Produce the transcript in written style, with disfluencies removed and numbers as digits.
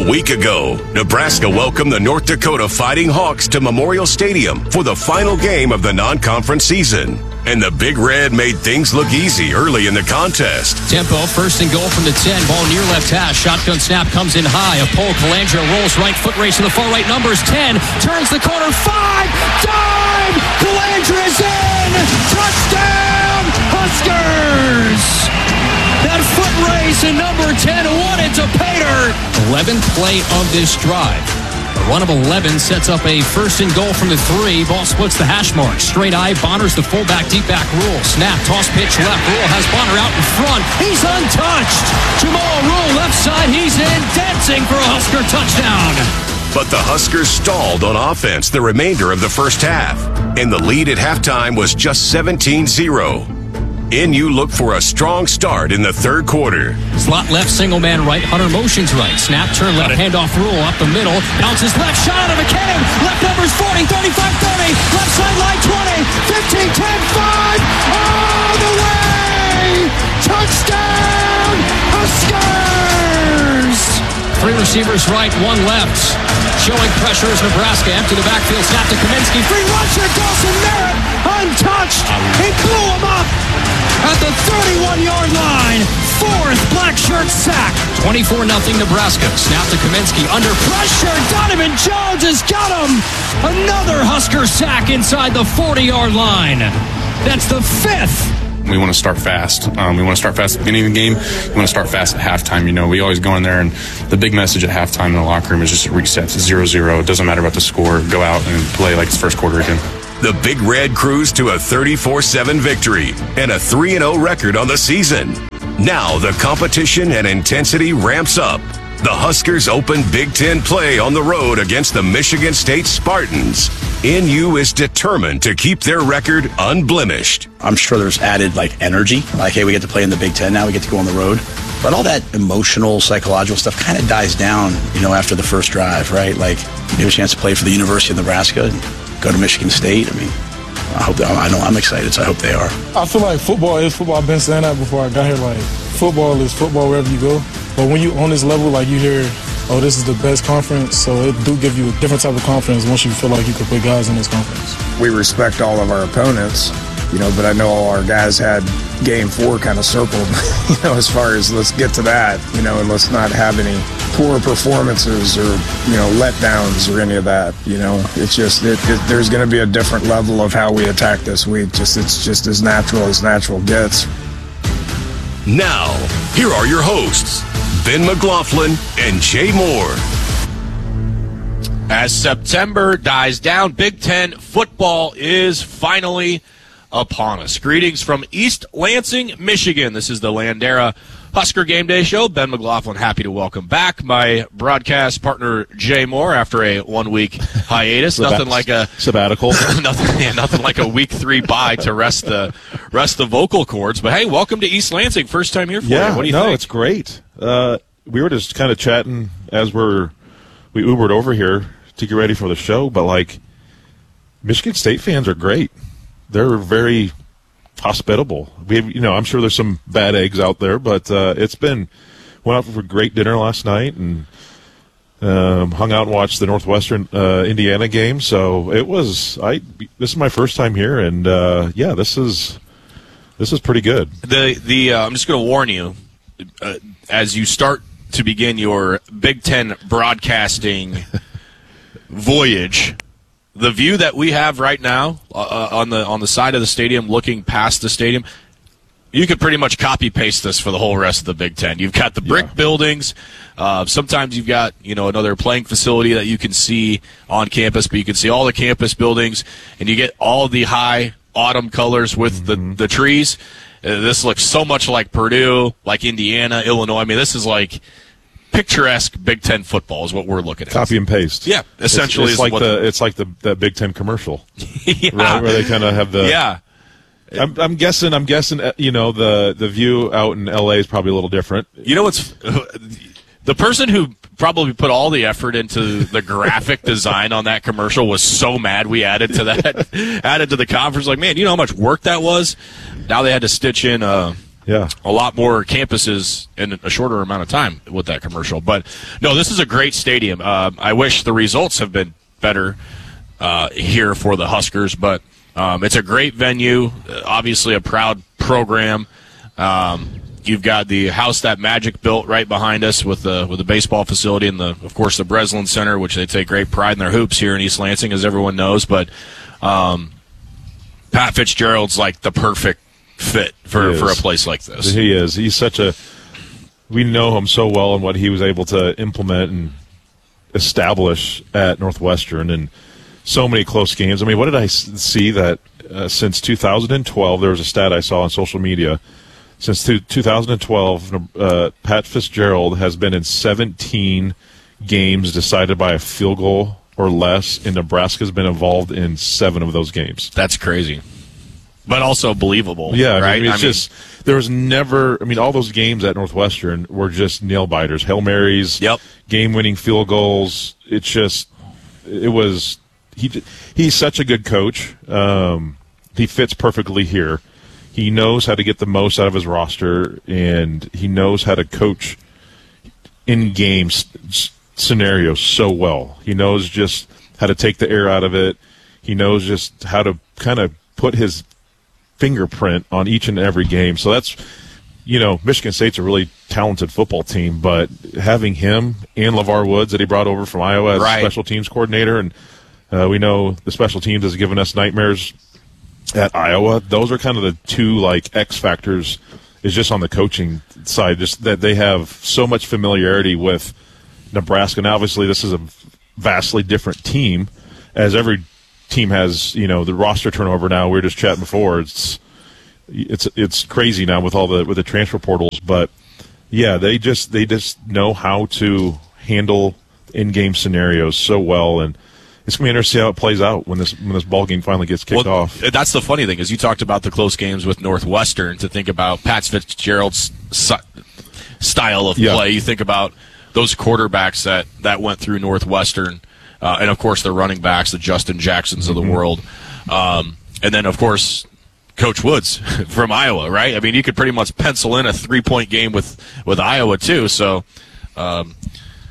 A week ago, Nebraska welcomed the North Dakota Fighting Hawks to Memorial Stadium for the final game of the non-conference season. And the Big Red made things look easy early in the contest. Tempo, first and goal from the 10. Ball near left hash. Shotgun snap comes in high. A pole. Colangelo rolls right. Foot race to the far right. Numbers 10. Turns the corner. 5. Dive! Colangelo is in! Touchdown! Huskers! That foot race in number 10 won it to Pater. 11th play of this drive. A run of 11 sets up a first and goal from the 3. Ball splits the hash mark. Straight eye. Bonner's the fullback. Deep back Rule. Snap. Toss pitch left. Rule has Bonner out in front. He's untouched. Jamal Rule left side. He's in. Dancing for a Husker touchdown. But the Huskers stalled on offense the remainder of the first half. And the lead at halftime was just 17-0. NU looked for a strong start in the third quarter. Slot left, single man right. Hunter motions right. Snap, turn left, handoff Rule up the middle. Bounces left, shot out of McCabe. Left numbers 40, 35, 30. Left sideline 20, 15, 10, 5. All the way! Touchdown, Huskers! 3 receivers right, 1 left. Showing pressure is Nebraska. Empty the backfield, snap to Kaminsky. Free rusher, Dawson Merritt, untouched. He blew him up at the 31-yard line. 4th black shirt sack. 24-0 Nebraska. Snap to Kaminsky. Under pressure, Donovan Jones has got him. Another Husker sack inside the 40-yard line. That's the 5th. We want to start fast. We want to start fast at the beginning of the game. We want to start fast at halftime. You know, we always go in there, and the big message at halftime in the locker room is just resets. 0-0. It doesn't matter about the score. Go out and play like it's first quarter again. The Big Red cruised to a 34-7 victory and a 3-0 record on the season. Now the competition and intensity ramps up. The Huskers open Big Ten play on the road against the Michigan State Spartans. NU is determined to keep their record unblemished. I'm sure there's added energy. Hey, we get to play in the Big Ten now. We get to go on the road. But all that emotional, psychological stuff kind of dies down, after the first drive, right? You have a chance to play for the University of Nebraska and go to Michigan State. I'm excited, so I hope they are. I feel like football is football. I've been saying that before I got here. Football is football wherever you go. But when you on this level, you hear, oh, this is the best conference, so it do give you a different type of confidence once you feel like you could put guys in this conference. We respect all of our opponents, but I know all our guys had game 4 kind of circled, as far as let's get to that, and let's not have any poor performances or, letdowns or any of that, It's just, there's going to be a different level of how we attack this week. It's just as natural gets. Now, here are your hosts, Ben McLaughlin and Jay Moore. As September dies down, Big Ten football is finally upon us. Greetings from East Lansing, Michigan. This is the Landera Husker Game Day Show. Ben McLaughlin, happy to welcome back my broadcast partner Jay Moore after a 1-week hiatus. Nothing like a sabbatical. nothing like a week 3 bye to rest the vocal cords. But hey, welcome to East Lansing. First time here for you. What do you think? It's great. We were just kind of chatting as we Ubered over here to get ready for the show. But Michigan State fans are great. They're very hospitable. I'm sure there's some bad eggs out there, but went out for a great dinner last night and hung out and watched the Northwestern Indiana game. So this is my first time here, and this is pretty good. I'm just going to warn you as you start to begin your Big Ten broadcasting voyage. The view that we have right now on the side of the stadium, looking past the stadium, you could pretty much copy paste this for the whole rest of the Big Ten. You've got the brick buildings. Sometimes you've got another playing facility that you can see on campus, but you can see all the campus buildings, and you get all the high autumn colors with the trees. This looks so much like Purdue, like Indiana, Illinois. This is like picturesque Big Ten football is what we're looking at. Copy and paste. Yeah, essentially. It's like that Big Ten commercial, right, where they kind of have the. Yeah. I'm guessing. The view out in LA is probably a little different. What's the person who probably put all the effort into the graphic design on that commercial was so mad we added to the conference. Man, you know how much work that was? Now they had to stitch in Yeah. a lot more campuses in a shorter amount of time with that commercial. But no, this is a great stadium. I wish the results have been better here for the Huskers, but it's a great venue. Obviously, a proud program. You've got the house that Magic built right behind us with the baseball facility and of course the Breslin Center, which they take great pride in their hoops here in East Lansing, as everyone knows. But Pat Fitzgerald's like the perfect fit for a place like this. He is. He's such a. We know him so well and what he was able to implement and establish at Northwestern, and so many close games. I mean, what did I see that since 2012? There was a stat I saw on social media. Since 2012, Pat Fitzgerald has been in 17 games decided by a field goal or less, and Nebraska's been involved in 7 of those games. That's crazy, but also believable. Yeah, right? I mean, just there was never. I mean, all those games at Northwestern were just nail biters, Hail Marys, game-winning field goals. It was. He's such a good coach. He fits perfectly here. He knows how to get the most out of his roster, and he knows how to coach in-game scenarios so well. He knows just how to take the air out of it. He knows just how to kind of put his fingerprint on each and every game. So that's, Michigan State's a really talented football team, but having him and LeVar Woods that he brought over from Iowa as special teams coordinator, and we know the special teams has given us nightmares at Iowa. Those are kind of the two X factors, is just on the coaching side, just that they have so much familiarity with Nebraska. And obviously this is a vastly different team, as every team has, the roster turnover now. We were just chatting before. It's crazy now with the transfer portals, but yeah, they just know how to handle in-game scenarios so well, and it's going to be interesting to see how it plays out when this ball game finally gets kicked off. That's the funny thing, is you talked about the close games with Northwestern. To think about Pat Fitzgerald's style of play, you think about those quarterbacks that went through Northwestern, and of course the running backs, the Justin Jacksons of the world, and then of course Coach Woods from Iowa, right? I mean, you could pretty much pencil in a 3-point game with Iowa too. So